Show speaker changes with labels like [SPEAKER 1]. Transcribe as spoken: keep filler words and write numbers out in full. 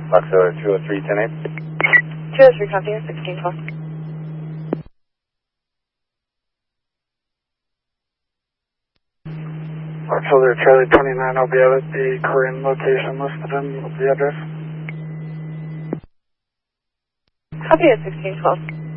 [SPEAKER 1] Auxiliary two oh three, ten eight.
[SPEAKER 2] two oh three, copy, sixteen twelve.
[SPEAKER 3] Auxiliary Charlie twenty-nine, I'll be out at the Korean location listed in the address.
[SPEAKER 2] Copy at sixteen twelve.